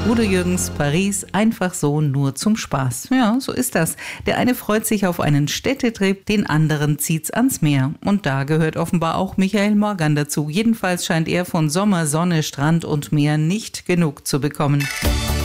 Udo Jürgens, Paris, einfach so, nur zum Spaß. Ja, so ist das. Der eine freut sich auf einen Städtetrip, den anderen zieht's ans Meer. Und da gehört offenbar auch Michael Morgan dazu. Jedenfalls scheint er von Sommer, Sonne, Strand und Meer nicht genug zu bekommen.